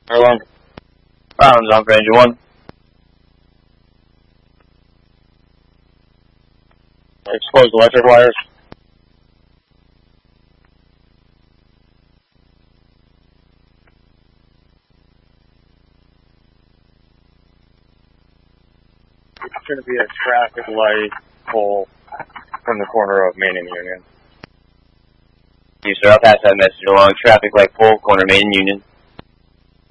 Along. Rounds on for engine 1. Exposed electric wires. It's going to be a traffic light pole from the corner of Main and Union. You sir, I'll pass that message along. Traffic light pole, corner Main and Union.